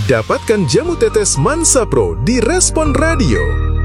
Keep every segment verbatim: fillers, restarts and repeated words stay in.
Dapatkan jamu tetes Mansa Pro di Respon Radio.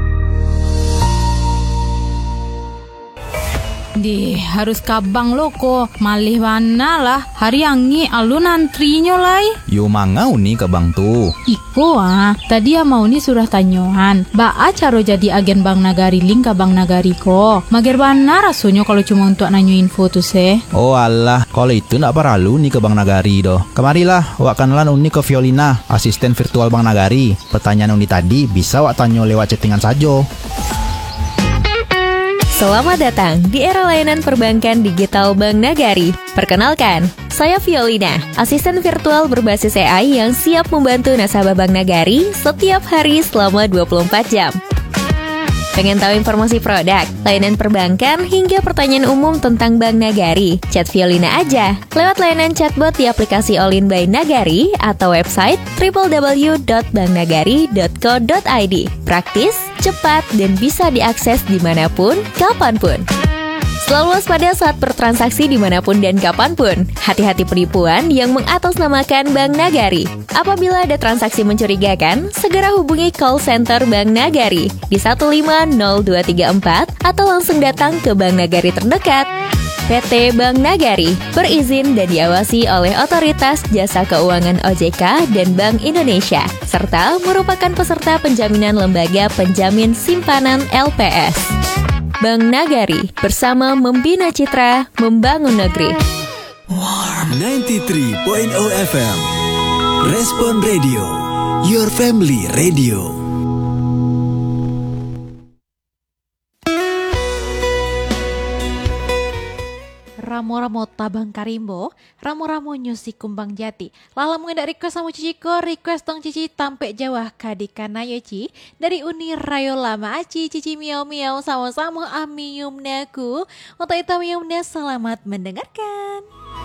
Di harus kabang loko malih wana lah hari angi alun antrinya lai. Yo mangau nih kabang tuh. Iko ah tadi ya mau nih surah tanyohan baa caro jadi agen Bank Nagari link ke Bank Nagari ko mager wana rasanya kalau cuma untuk nanyo info tuh se. Oh alah kalau itu nak paralu nih ke Bank Nagari doh. Kemarilah wak kenalan uni ke Violina asisten virtual Bank Nagari. Pertanyaan uni tadi bisa wak tanyo lewat chattingan saja. Selamat datang di era layanan perbankan digital Bank Nagari. Perkenalkan, saya Violina, asisten virtual berbasis A I yang siap membantu nasabah Bank Nagari setiap hari selama dua puluh empat jam. Pengen tahu informasi produk, layanan perbankan, hingga pertanyaan umum tentang Bank Nagari? Chat Violina aja lewat layanan chatbot di aplikasi All-in by Nagari atau website w w w dot bank nagari dot co dot i d. Praktis, cepat, dan bisa diakses dimanapun, kapanpun. Selalu waspada saat bertransaksi dimanapun dan kapanpun. Hati-hati penipuan yang mengatasnamakan Bank Nagari. Apabila ada transaksi mencurigakan, segera hubungi call center Bank Nagari di satu lima nol dua tiga empat atau langsung datang ke Bank Nagari terdekat. P T Bank Nagari berizin dan diawasi oleh Otoritas Jasa Keuangan O J K dan Bank Indonesia, serta merupakan peserta penjaminan lembaga penjamin simpanan L P S. Bank Nagari, bersama membina citra, membangun negeri. Warm sembilan puluh tiga koma nol F M Respon Radio, your family radio. Ramo-ramo tabang karimbo, ramo-ramo nyusi kumbang jati. Lala mengendak request sama Cici ko, request tong Cici tampe Jawa kadikana yo Ci. Dari Uni Rayo Lama Aci, Cici miau miau sama-sama ami yumnaku. Untuk itu yumna selamat mendengarkan.